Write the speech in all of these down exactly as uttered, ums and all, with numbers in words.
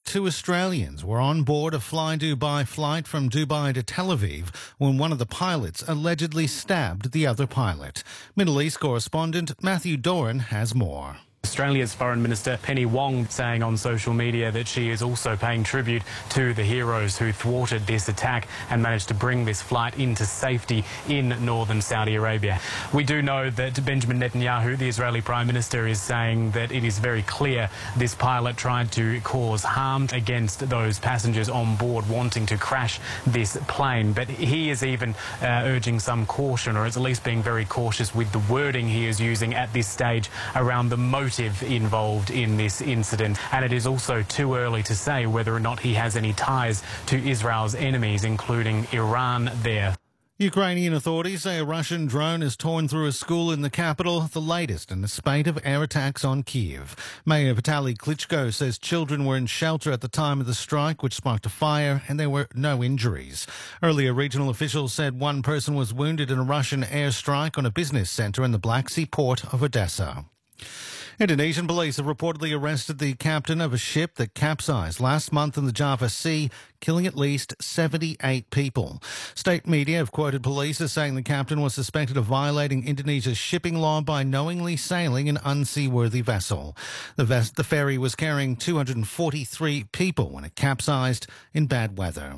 two Australians were on board a Fly Dubai flight from Dubai to Tel Aviv when one of the pilots allegedly stabbed the other pilot. Middle East correspondent Matthew Doran has more. Australia's Foreign Minister Penny Wong saying on social media that she is also paying tribute to the heroes who thwarted this attack and managed to bring this flight into safety in northern Saudi Arabia. We do know that Benjamin Netanyahu, the Israeli Prime Minister, is saying that it is very clear this pilot tried to cause harm against those passengers on board wanting to crash this plane. But he is even uh, urging some caution, or at least being very cautious with the wording he is using at this stage around the motive involved in this incident, and it is also too early to say whether or not he has any ties to Israel's enemies, including Iran there. Ukrainian authorities say a Russian drone has torn through a school in the capital, the latest in a spate of air attacks on Kyiv. Mayor Vitaly Klitschko says children were in shelter at the time of the strike, which sparked a fire, and there were no injuries. Earlier, regional officials said one person was wounded in a Russian airstrike on a business centre in the Black Sea port of Odessa. Indonesian police have reportedly arrested the captain of a ship that capsized last month in the Java Sea, killing at least seventy-eight people. State media have quoted police as saying the captain was suspected of violating Indonesia's shipping law by knowingly sailing an unseaworthy vessel. The, ves- the ferry was carrying two hundred forty-three people when it capsized in bad weather.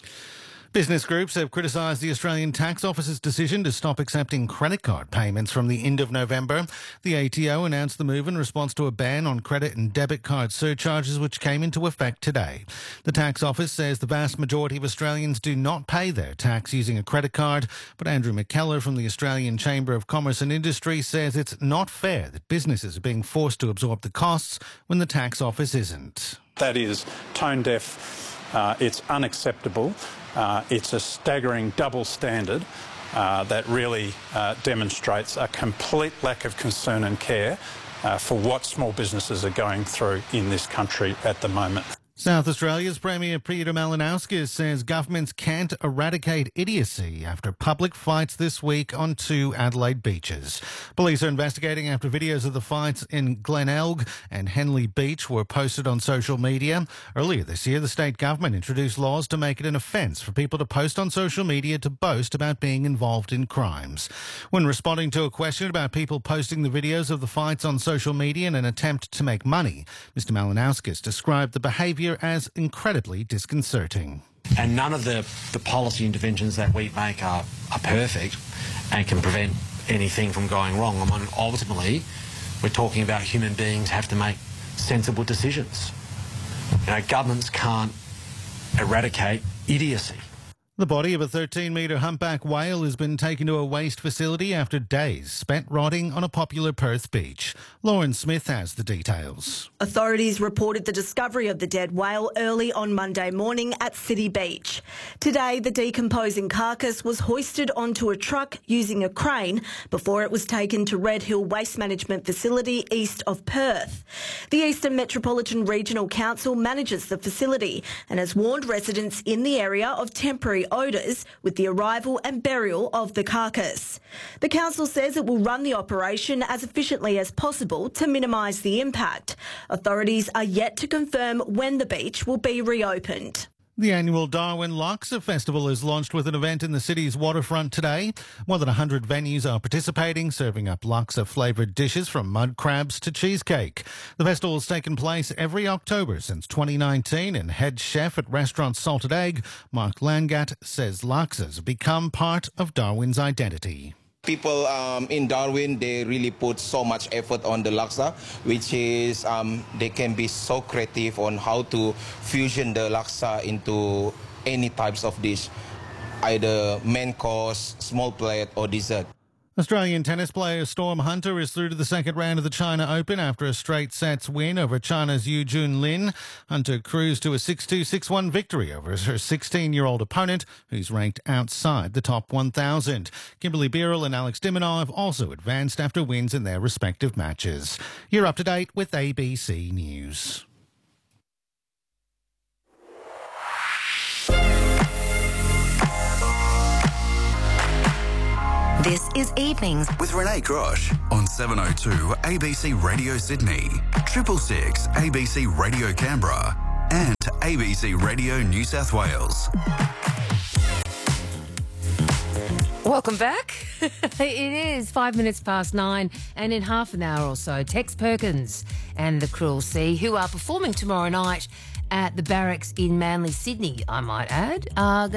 Business groups have criticised the Australian Tax Office's decision to stop accepting credit card payments from the end of November. The A T O announced the move in response to a ban on credit and debit card surcharges which came into effect today. The Tax Office says the vast majority of Australians do not pay their tax using a credit card, but Andrew McKellar from the Australian Chamber of Commerce and Industry says it's not fair that businesses are being forced to absorb the costs when the Tax Office isn't. That is tone deaf, uh, it's unacceptable. Uh, it's a staggering double standard uh, that really uh, demonstrates a complete lack of concern and care uh, for what small businesses are going through in this country at the moment. South Australia's Premier Peter Malinauskas says governments can't eradicate idiocy after public fights this week on two Adelaide beaches. Police are investigating after videos of the fights in Glenelg and Henley Beach were posted on social media. Earlier this year, the state government introduced laws to make it an offence for people to post on social media to boast about being involved in crimes. When responding to a question about people posting the videos of the fights on social media in an attempt to make money, Mister Malinauskas described the behaviour as incredibly disconcerting. And none of the, the policy interventions that we make are, are perfect and can prevent anything from going wrong. I mean, ultimately, we're talking about human beings have to make sensible decisions. You know, governments can't eradicate idiocy. The body of a thirteen metre humpback whale has been taken to a waste facility after days spent rotting on a popular Perth beach. Lauren Smith has the details. Authorities reported the discovery of the dead whale early on Monday morning at City Beach. Today, the decomposing carcass was hoisted onto a truck using a crane before it was taken to Red Hill Waste Management Facility east of Perth. The Eastern Metropolitan Regional Council manages the facility and has warned residents in the area of temporary odours with the arrival and burial of the carcass. The council says it will run the operation as efficiently as possible to minimise the impact. Authorities are yet to confirm when the beach will be reopened. The annual Darwin Laksa Festival is launched with an event in the city's waterfront today. More than one hundred venues are participating, serving up laksa-flavoured dishes from mud crabs to cheesecake. The festival has taken place every October since twenty nineteen, and head chef at restaurant Salted Egg, Mark Langat, says laksas have become part of Darwin's identity. People um, in Darwin, they really put so much effort on the laksa, which is um, they can be so creative on how to fusion the laksa into any types of dish, either main course, small plate or dessert. Australian tennis player Storm Hunter is through to the second round of the China Open after a straight sets win over China's Yu Jun Lin. Hunter cruised to a six two, six one victory over her sixteen-year-old opponent, who's ranked outside the top one thousand. Kimberly Birrell and Alex Diminov also advanced after wins in their respective matches. You're up to date with A B C News. This is Evenings with Renee Grosh on seven oh two A B C Radio Sydney, triple six A B C Radio Canberra, and A B C Radio New South Wales. Welcome back. It is five minutes past nine, and in half an hour or so, Tex Perkins and the Cruel Sea, who are performing tomorrow night at the Barracks in Manly, Sydney, I might add, are going